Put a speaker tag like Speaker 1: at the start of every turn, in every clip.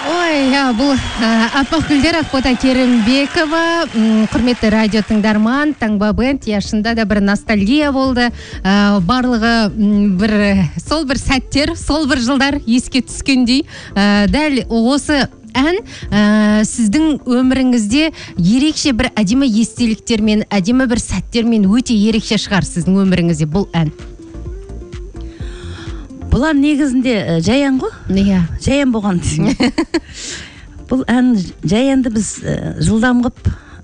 Speaker 1: Ой, бұл аппақ гүлдер Ақбота Керімбекова, құрметті радио тыңдарман, Таңба бенд, шында да бір ностальгия болды. Барлығы сол бір сәттер, сол бір жылдар еске түскендей. Дәл осы ән сіздің өміріңізде ерекше бір әдемі естеліктермен, әдемі бір сәттермен өте ерекше шығар сіздің өміріңізде бұл ән.
Speaker 2: Бұл ән негізінде жаян ғой?
Speaker 1: Иә.
Speaker 2: Жаян болған дейсің. Бұл ән жаянды біз жылдам қып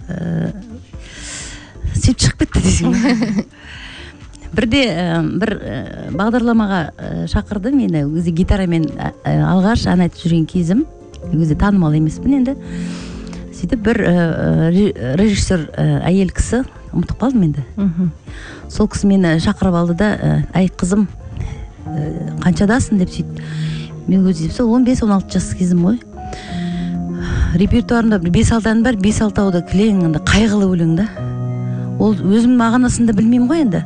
Speaker 2: сөйтіп шығып кетті дейсің. Бірде бір бағдарламаға шақырды мені, өзі гитарамен алғаш ән айтып жүрген кезім. Өзі танымал емеспін енді. Сөйтіп бір режиссер әйел кісі, ұмытып қалдым енді. Сол кісі мені шақырып алды да, ай қызым, қаншадасың деп сөйтіп. Мен өзі 15-16 жас кезім ғой. Репертуарымда 5-6 ән бар, 5-6-ау да кілең, қайғылы өлең да. Ол өзім мағынасын да білмеймін ғой енді.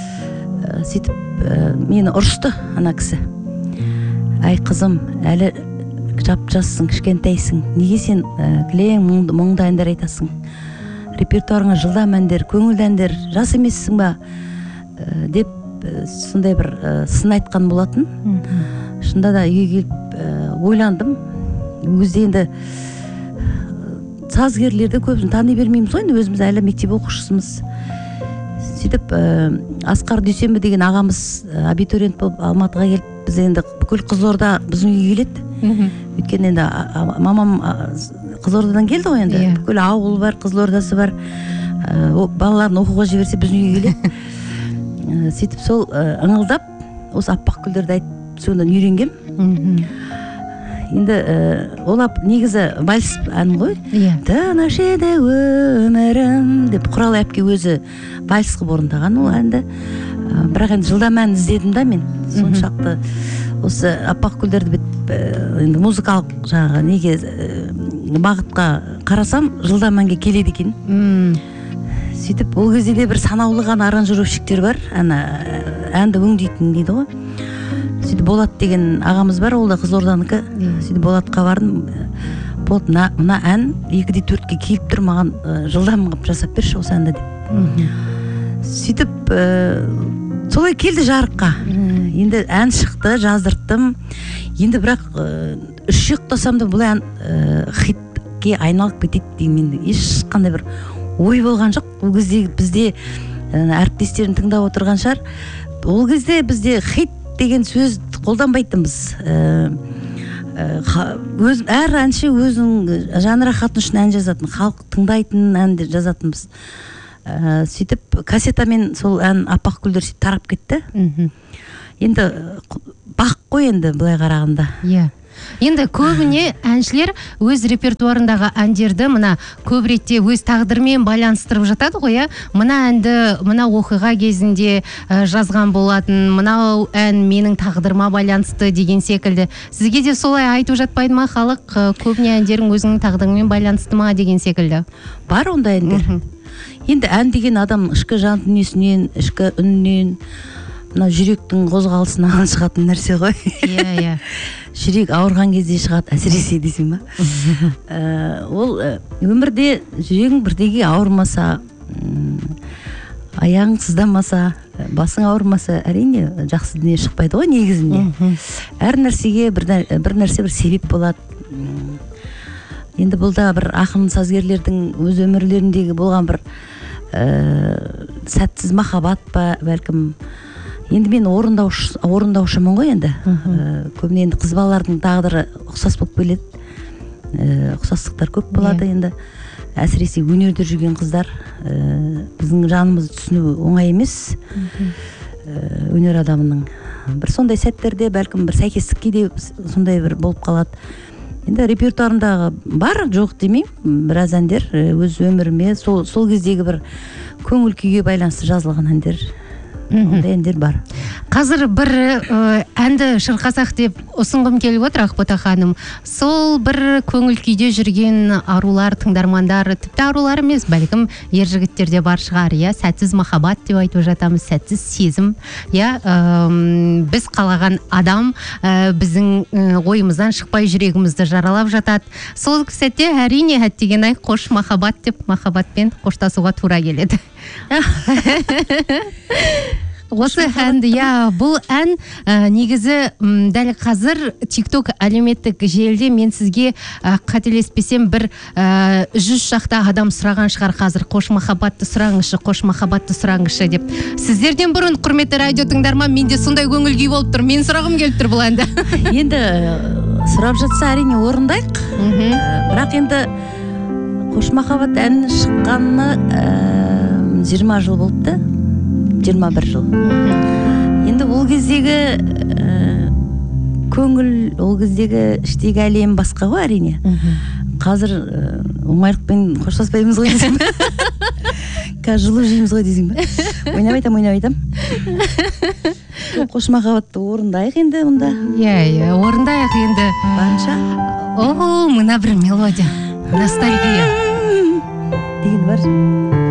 Speaker 2: Сөйтіп мені ұрысты ана кісі. Ай қызым, әлі жап-жассың, кішкентайсың, неге сен кілең мұңды әндер айтасың? Репертуарыңа жылдам әндер, көңілді әндер, жас емессің ба? Деп сондай бір сын айтқан болатын. Шында да үйге келіп ойландым. Өзде енді сазгерлерді көбісін тани бермейміз ғой, өзіміз әлі мектеп оқушысымыз. Сөйтіп Асқар Дүйсенбі деген ағамыз абитуриент болып Алматыға келіп, біз енді бүкіл Қызылорда біздің үйге келеді. Өйткені енді мамам Қызылордадан келді ғой енді. Бүкіл ауыл бар, Қызылордасы бар. Балаларын оқуға жіберсе біздің үйге келеді. Сөйтіп сол ыңылдап, осы аппақ гүлдерді айтып содан үйренгем. Енді ол негізі вальс ән ғой. Тыныш еді өмірім деп Құралай әпке өзі вальс қылып орындаған ол әнді. Бірақ енді жылдам ән іздедім да мен. Соншақты осы аппақ гүлдерді енді музыкалық жаңағы неге бағытқа қарасам жылдам әнге келеді екен. Сөйтіп ол кезде де бір санаулы ғана аранжировщиктер бар, әнді өңдейтін дейді ғой. Сөйтіп Болат деген ағамыз бар, ол да Қызылорданікі. Сөйтіп Болатқа бардым. Болат, мына ән 2-4-ке келіп тұр, маған жылдам қылып жасап берші осы әнді деп. Сөйтіп солай келді жарыққа. Енді ән шықты, жаздырттым. Енді бірақ 3 ұйықтасам да бұл ән хитке айналып кетеді деймін. Ешқандай бір ой болған жоқ. Ол кезде бізде әріптестерін тыңдап отырған шығар. Ол кезде бізде хит деген сөз қолданбайтынбыз. Әр әнші өзінің жан рахаты үшін ән жазатын, халық тыңдайтын әнді жазатынбыз. Сөйтіп кассетамен сол ән аппақ гүлдер тарап кетті. Енді бақ қой енді былай қарағанда.
Speaker 1: Иә. Енді көбіне әншілер өз репертуарындағы әндерді мына көп ретте өз тағдырмен байланыстырып жатады ғой, мына әнді мына оқиға кезінде жазған болатын, мынау ән менің тағдырыма байланысты деген секілді. Сізге де солай айтып жатпайды ма халық, көбіне әндерің өзіңнің тағдырыңмен байланысты ма деген секілді?
Speaker 2: Бар ондай әндер. Енді ән деген адам ішкі жан дүниесінен, ішкі үнінен, мына жүректің қозғалысынан шығатын нәрсе ғой.
Speaker 1: Иә.
Speaker 2: Жүрек ауырған кезде шығады, әсіресе дейсің ба? Ол өмірде жүрегің бірдеге ауырмаса, аяғың сыздамаса, басың ауырмаса, әрине жақсы дүние шықпайды ғой негізінде. Әр нәрсеге бір нәрсе бір себеп болады. Енді бұл да бір ақын сазгерлердің өз өмірлеріндегі болған бір сәтсіз махаббат па, бәлкім. Енді мен орындаушымын ғой енді. Көбіне енді қыз балалардың тағдыры ұқсас болып келеді. Ұқсастықтар көп болады енді. Әсіресе өнерде жүрген қыздар біздің жанымызды түсіну оңай емес. Өнер адамының бір сондай сәттерде бәлкім бір сәйкестікке де сондай бір болып қалады. Енді репертуарындағы бар жоқ демеймін, біраз әндер өз өміріме сол кездегі бір көңіл күйге байланысты жазылған әндер ондай әндер бар.
Speaker 1: Қазір бір әнді шырқасақ деп ұсынғым келіп отыр Ақбота ханым. Сол бір көңіл күйде жүрген арулар, тыңдармандар, тіпті арулар емес, бәлкім ер жігіттер де бар шығар, иә, сәтсіз махаббат деп айтып жатамыз, сәтсіз сезім, иә, біз қалаған адам біздің ойымыздан шықпай жүрегімізді жаралап жатады. Сол сәтте әрине әттеген-ай қош махаббат деп махаббатпен қоштасуға тура келеді. Осы әнді, бұл ән негізі дәл қазір TikTok әлеуметтік желіде мен сізге қателеспесем бір 100 шақты адам сұраған шығар қазір, қош махаббатты сұраңызшы, қош махаббатты сұраңызшы деп. Сіздерден бұрын, құрметті радио тыңдарман, менде сондай көңіл күй болып тұр, мен сұрағым келіп тұр бұл әнді.
Speaker 2: Енді сұрап жатса әрине орындайық, бірақ енді қош махаббат әні шыққанына 20 жыл болыпты. 21 жыл. Енді ол кездегі көңіл, ол кездегі іштегі әлем басқа ғой әрине. Қазір оңайлықпен қоштаспаймыз ғой десем бе? Қазір жылу жейміз ғой десем бе? Ойнап айтам. Қош махаббатты орындайық енді онда.
Speaker 1: Иә, орындайық енді.
Speaker 2: Барынша.
Speaker 1: Мына бір мелодия. Ностальгия.
Speaker 2: Деген бар.